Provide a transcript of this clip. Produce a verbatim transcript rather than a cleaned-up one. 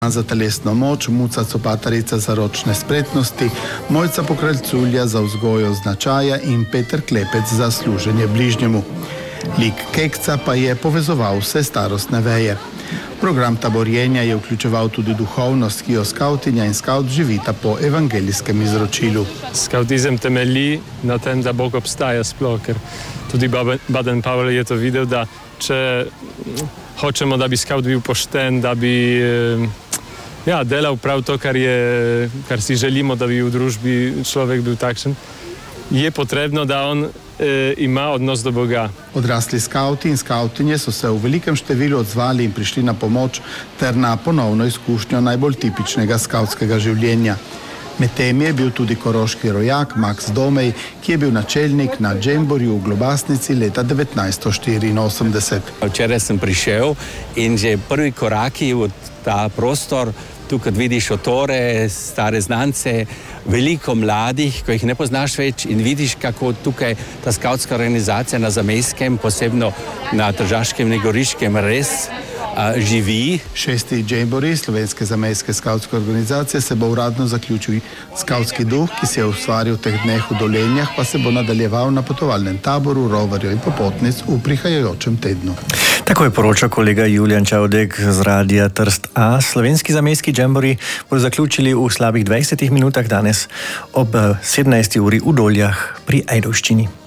za telesno moč, Muca Copatarica za ročne spretnosti, Mojca Pokraljculja za vzgojo značaja in Peter Klepec za služenje bližnjemu. Lik Kekca pa je povezoval vse starostne veje. Program taborjenja je vključeval tudi duhovnost, ki jo skautinja in skaut živita po evangelijskem izročilu. Skautizem temelji na tem, da Bog obstaja sploh, ker tudi Baden-Powell je to videl, da če hočemo, da bi skaut bil pošten, da bi ja, delal prav to, kar, je, kar si želimo, da bi v družbi človek bil takšen, je potrebno, da on e, ima odnos do Boga. Odrasli skauti in skautinje so se v velikem številu odzvali in prišli na pomoč ter na ponovno izkušnjo najbolj tipičnega skautskega življenja. Med tem je bil tudi koroški rojak Max Domej, ki je bil načelnik na džemborju v Globasnici leta devetnajststo štiriinosemdeset. Včeraj sem prišel in že prvi koraki v ta prostor, tukaj vidiš otore, stare znance, veliko mladih, ko jih ne poznaš več in vidiš, kako tukaj ta skautska organizacija na Zamejskem, posebno na Tržaškem in Goriškem, res a, živi. Šesti džembori Slovenske zamejske skautske organizacije se bo uradno zaključil. Skautski duh, ki se je ustvaril v teh dneh v Dolenjah, pa se bo nadaljeval na potovalnem taboru, roverju in popotnic v prihajajočem tednu. Tako je poročal kolega Julijan Čavdek z Radia Trst A. Slovenski zamejski džembori bodo zaključili v slabih dvajsetih minutah danes ob sedemnajsti uri v Doljah pri Ajdovščini.